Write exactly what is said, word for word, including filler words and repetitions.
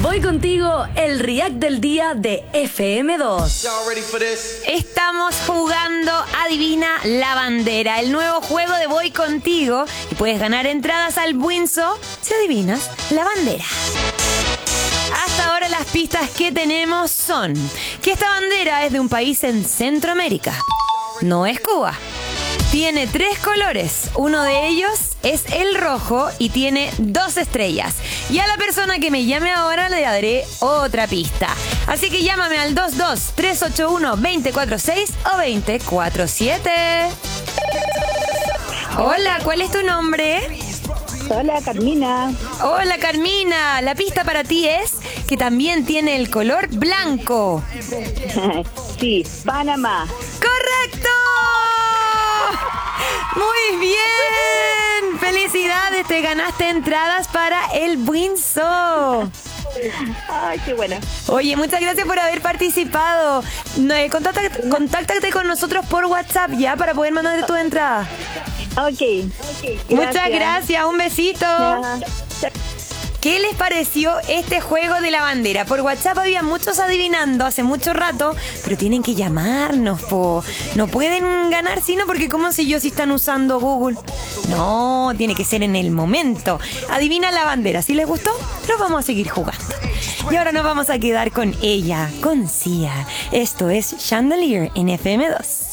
Voy contigo, el React del día de F M dos. Estamos jugando Adivina la Bandera, el nuevo juego de Voy Contigo. Y puedes ganar entradas al Buinzo si adivinas la bandera. Hasta ahora las pistas que tenemos son que esta bandera es de un país en Centroamérica. No es Cuba. Tiene tres colores. Uno de ellos es el rojo y tiene dos estrellas. Y a la persona que me llame ahora le daré otra pista. Así que llámame al dos dos tres ocho uno dos cero cuatro seis o dos cero cuatro siete. Hola, ¿cuál es tu nombre? Hola, Carmina. Hola, Carmina. La pista para ti es que también tiene el color blanco. Sí, Panamá. ¡Correcto! Muy bien. Felicidades, te ganaste entradas para el Buinzo. Ay, qué buena. Oye, muchas gracias por haber participado. No, eh, contáctate, contáctate con nosotros por WhatsApp ya para poder mandarte tu entrada. Ok, okay, muchas gracias, un besito. Ya. ¿Qué les pareció este juego de la bandera? Por WhatsApp había muchos adivinando hace mucho rato, pero tienen que llamarnos, po. No pueden ganar sino porque como si yo si están usando Google. No, tiene que ser en el momento. Adivina la bandera. Si les gustó, los vamos a seguir jugando. Y ahora nos vamos a quedar con ella, con Sia. Esto es Chandelier en F M dos.